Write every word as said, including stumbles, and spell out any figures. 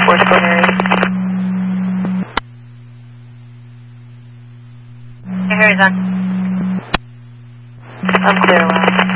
four split area. Harry's on. I'm clear, West.